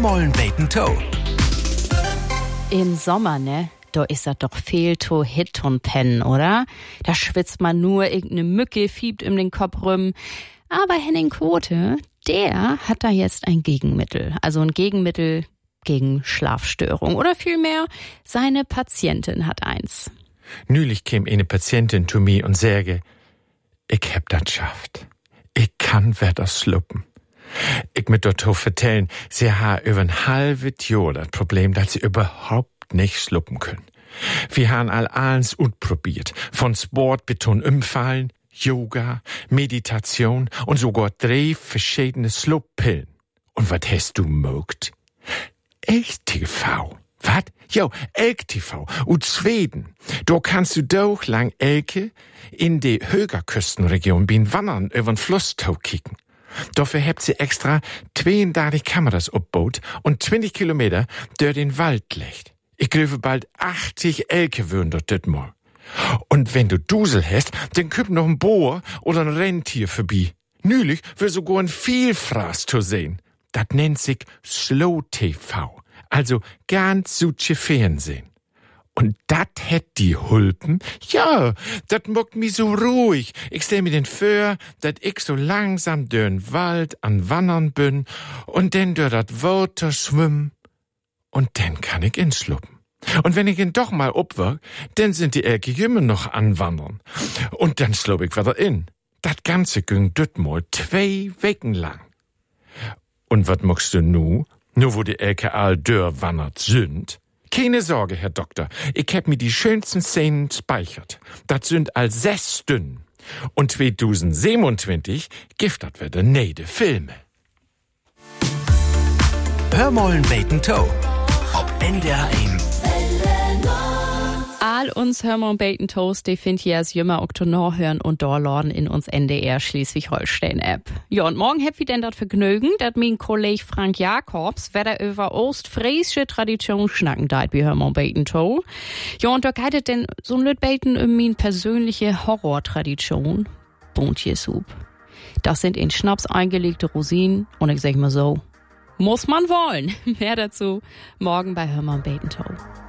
Hörmollen Bacon Toe. Im Sommer, ne? Da ist das doch viel to hit und pennen, oder? Da schwitzt man nur, irgendeine Mücke fiebt in den Kopf rum. Aber Henning Quote, der hat da jetzt ein Gegenmittel. Also ein Gegenmittel gegen Schlafstörung. Oder vielmehr, seine Patientin hat eins. Neulich käme eine Patientin zu mir und sage, ich hab das geschafft. Ich kann wieder schluppen. Ich mit dort vertellen, sie hat über ein halbes Jahr das Problem, dass sie überhaupt nicht schluppen können. Wir haben alles ausprobiert. Von Sport bis zum Umfallen, Yoga, Meditation und sogar 3 verschiedene Schlupp-Pillen. Und was hast du mögt? Elk-TV. Was? Jo, Elk-TV. Und Schweden. Da kannst du doch lang Elke in die Högerküstenregion bin wandern über den Flusstau kicken. Dafür habt sie extra 32 Kameras aufgebaut und 20 Kilometer durch den Wald legt. Ich glaube, bald 80 Elke würden dort das mal. Und wenn du Dusel hast, dann kommt noch ein Bohr oder ein Rentier vorbei. Neulich wird sogar ein Vielfraß zu sehen. Das nennt sich Slow TV. Also ganz südche Fernsehen. Und dat hätt die Hulpen? Ja, dat mockt mi so ruhig. Ich stell mir den vor, dat ich so langsam dörn Wald an Wandern bin und dann durch dat Water schwimm und dann kann ich inschluppen. Und wenn ich ihn doch mal obwerk, dann sind die Elke immer noch anwandern. Und dann schlupp ich wieder in. Dat Ganze ging dütmal 2 Wochen lang. Und wat mockst du nu? Nur wo die Elke all dörr wandert sind? Keine Sorge, Herr Doktor. Ich hab mir die schönsten Szenen speichert. Das sind all 6 Stunden. Und 2027 gibt das wieder neue Filme. Hörmollen Bacon Toe. Ob NDR 1. All uns Hörmollen Bacon Toast, die findet ihr als jümmer Oktober hören und downloaden in uns NDR Schleswig-Holstein-App. Ja, und morgen habt ihr denn das Vergnügen, dass mein Kollege Frank Jakobs wieder über ostfriesische Tradition schnacken deit bei Hörmollen Bacon Toe. Ja, und da geht es denn so ein Beten um meine persönliche Horrortradition, Bontjesoup. Das sind in Schnaps eingelegte Rosinen und ich sag mal so, muss man wollen. Mehr dazu morgen bei Hörmollen Bacon Toe.